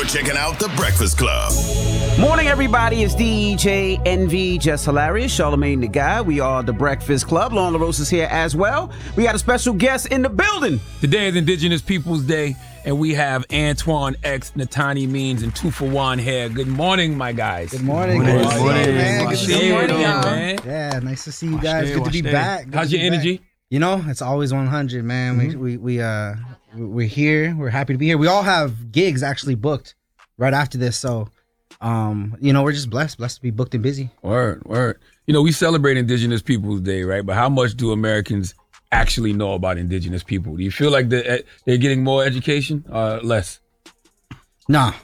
You're checking out The Breakfast Club. Morning, everybody. It's DJ NV, Just Hilarious, Charlamagne the Guy. We are The Breakfast Club. Lauren LaRosa is here as well. We got a special guest in the building. Today is Indigenous Peoples Day, and we have Antoine X, Natani Means, and 2 for 1 here. Good morning, my guys. Good morning. Good Good morning, man. Good to see you, man. Yeah, nice to see you guys. Good to be back. How's your energy? You know, it's always 100, man. Mm-hmm. We're here. We're happy to be here. We all have gigs actually booked right after this, so we're just blessed to be booked and busy. Word. You know, we celebrate Indigenous Peoples Day, right? But how much do Americans actually know about Indigenous people? Do you feel like they're getting more education or less? Nah.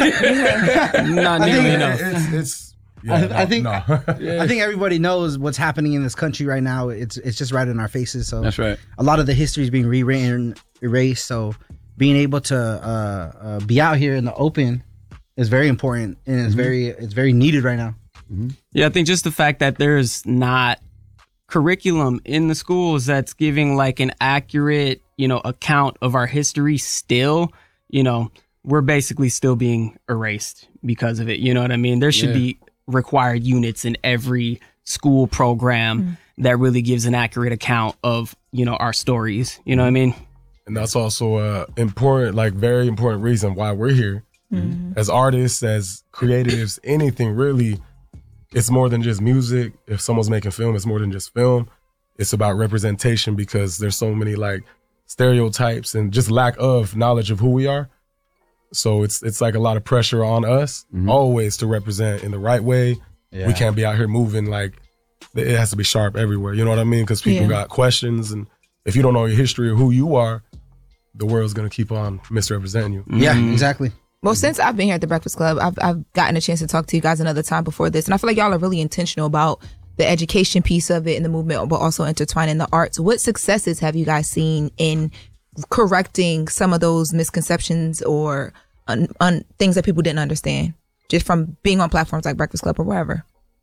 Not nearly enough. I think everybody knows what's happening in this country right now. It's just right in our faces. So that's right. A lot of the history is being rewritten, erased. So being able to be out here in the open is very important, and it's very needed right now. Mm-hmm. Yeah, I think just the fact that there's not curriculum in the schools that's giving like an accurate, account of our history still, we're basically still being erased because of it. You know what I mean? There should be required units in every school program that really gives an accurate account of, our stories. You know what I mean? And that's also very important reason why we're here. Mm-hmm. As artists, as creatives, anything really, it's more than just music. If someone's making film, it's more than just film. It's about representation, because there's so many like stereotypes and just lack of knowledge of who we are. So it's like a lot of pressure on us always to represent in the right way. Yeah. We can't be out here moving like it has to be sharp everywhere. You know what I mean? Because people got questions, and if you don't know your history or who you are, the world's gonna keep on misrepresenting you. Yeah, exactly. Well, since I've been here at the Breakfast Club, I've gotten a chance to talk to you guys another time before this, and I feel like y'all are really intentional about the education piece of it in the movement, but also intertwining the arts. What successes have you guys seen in correcting some of those misconceptions or things that people didn't understand, just from being on platforms like Breakfast Club or wherever?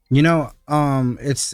It's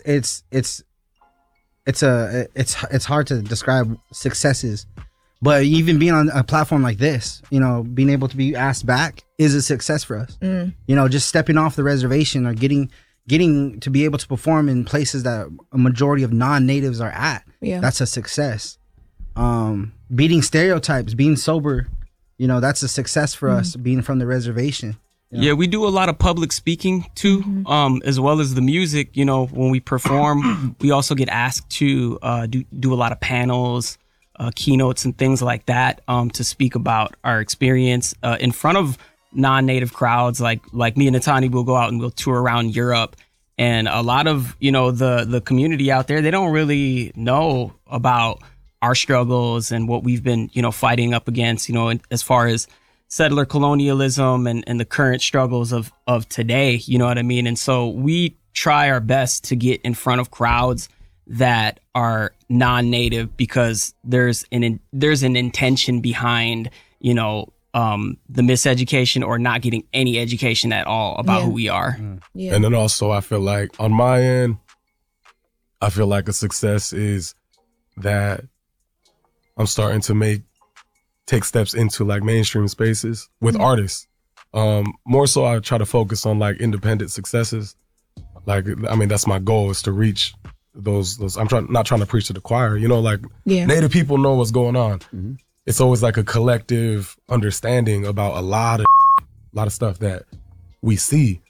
hard to describe successes. But even being on a platform like this, being able to be asked back is a success for us. Just stepping off the reservation or getting to be able to perform in places that a majority of non-natives are at. Yeah. That's a success. Beating stereotypes, being sober, that's a success for us, being from the reservation. Yeah, we do a lot of public speaking too, as well as the music. When we perform, we also get asked to do a lot of panels, keynotes and things like that, to speak about our experience in front of non-native crowds. Like me and Natani will go out and we'll tour around Europe, and a lot of the community out there, they don't really know about our struggles and what we've been fighting up against, as far as settler colonialism and the current struggles of today. You know what I mean? And so we try our best to get in front of crowds that are non-native, because there's an intention behind the miseducation or not getting any education at all about who we are. Yeah. And then also I feel like on my end, I feel like a success is that I'm starting to take steps into like mainstream spaces with artists. More so I try to focus on like independent successes. That's my goal, is to reach those I'm not trying to preach to the choir, Native people know what's going on. Mm-hmm. It's always like a collective understanding about a lot of stuff that we see.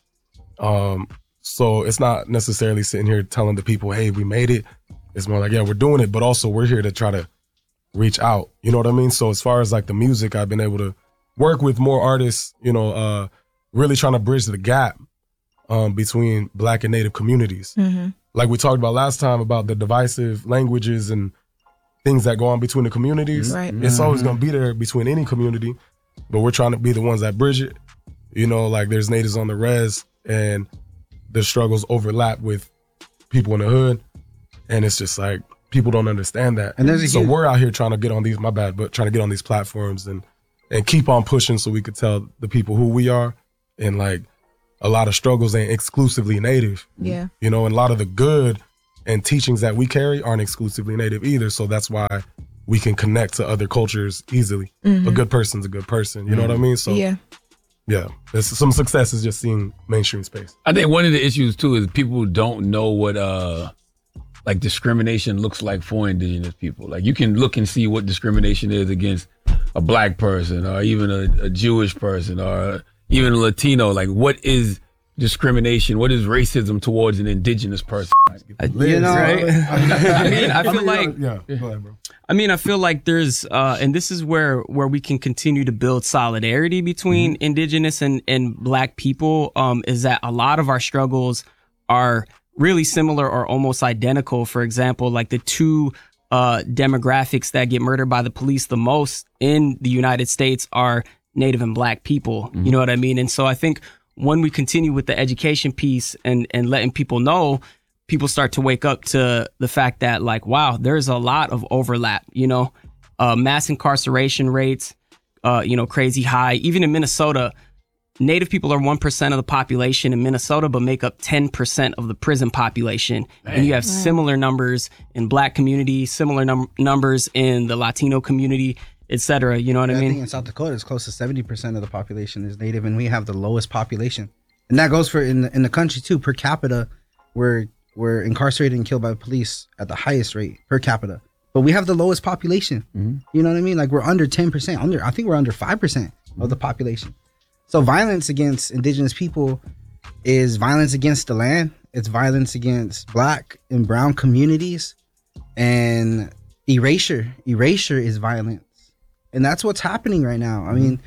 So it's not necessarily sitting here telling the people, hey, we made it. It's more like, yeah, we're doing it, but also we're here to try to reach out. You know what I mean? So as far as like the music, I've been able to work with more artists, really trying to bridge the gap between Black and Native communities. Mm-hmm. Like we talked about last time about the divisive languages and things that go on between the communities. Right. It's always going to be there between any community, but we're trying to be the ones that bridge it. Like there's natives on the res and the struggles overlap with people in the hood. And it's just like, people don't understand that. And we're out here trying to get on these, trying to get on these platforms and keep on pushing so we could tell the people who we are. And like a lot of struggles ain't exclusively Native. Yeah. And a lot of the good and teachings that we carry aren't exclusively Native either. So that's why we can connect to other cultures easily. Mm-hmm. A good person's a good person. You know what I mean? So Yeah, there's some success is just seeing mainstream space. I think one of the issues too is people don't know what like discrimination looks like for indigenous people. Like you can look and see what discrimination is against a black person or even a Jewish person or even a Latino. Like what is discrimination? What is racism towards an indigenous person? You know, right? I mean, I feel like Yeah, go ahead, bro. I mean, I feel like there's, and this is where we can continue to build solidarity between indigenous and black people, is that a lot of our struggles are really similar or almost identical. For example, like the two demographics that get murdered by the police the most in the United States are Native and black people. You know what I mean? And so I think when we continue with the education piece and letting people know, people start to wake up to the fact that, like, wow, there's a lot of overlap, you know, mass incarceration rates, you know, crazy high. Even in Minnesota, Native people are 1% of the population in Minnesota, but make up 10% of the prison population. Man. And you have similar numbers in black community, similar numbers in the Latino community, et cetera. You know what I mean? I think in South Dakota, it's close to 70% of the population is Native, and we have the lowest population. And that goes for in the country too. Per capita, we're incarcerated and killed by police at the highest rate per capita, but we have the lowest population. You know what I mean? Like we're under 10%. I think we're under 5% of the population. So violence against indigenous people is violence against the land. It's violence against black and brown communities, and erasure is violence. And that's what's happening right now. I mean,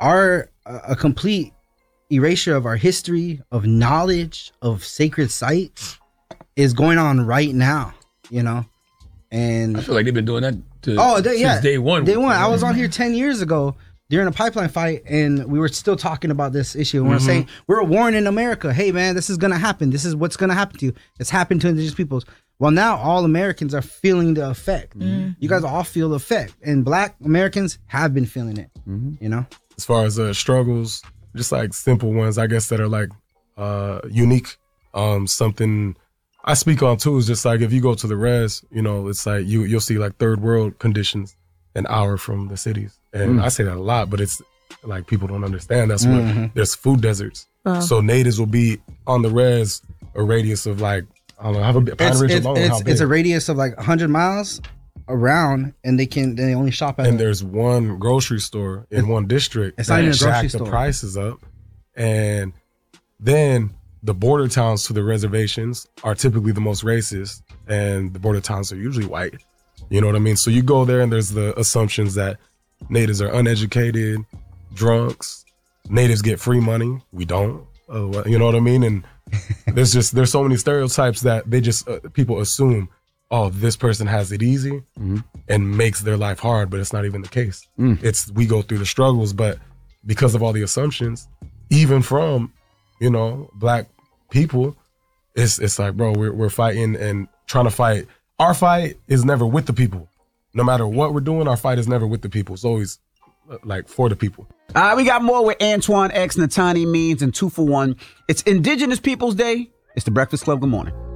a complete erasure of our history, of knowledge, of sacred sites is going on right now, you know? And I feel like they've been doing that since day one. Day one. I was on here 10 years ago during a pipeline fight, and we were still talking about this issue. And we're saying, we're warning America, hey, man, this is going to happen. This is what's going to happen to you. It's happened to indigenous peoples. Well, now all Americans are feeling the effect. You guys all feel the effect. And black Americans have been feeling it, you know? As far as struggles, just like simple ones, I guess, that are like unique. Something I speak on too is just like if you go to the res, you know, it's like you'll see like third world conditions an hour from the cities. And I say that a lot, but it's like people don't understand. That's what there's food deserts. So natives will be on the res a radius of like, I don't know, have a Pine Ridge alone. It's a radius of like 100 miles around, and they only shop at. And there's one grocery store in one district. It's not even a grocery store. store. The prices up, and then the border towns to the reservations are typically the most racist, and the border towns are usually white. You know what I mean? So you go there, and there's the assumptions that natives are uneducated, drunks. Natives get free money. We don't. You know what I mean? And there's so many stereotypes that they just people assume, oh, this person has it easy and makes their life hard, but it's not even the case. It's we go through the struggles, but because of all the assumptions, even from, you know, black people, it's like, bro, we're fighting and trying to fight. Our fight is never with the people. No matter what we're doing, our fight is never with the people. It's always like for the people. We got more with Antoine X, Natani Means, and 2 for 1. It's Indigenous Peoples Day. It's the Breakfast Club. Good morning.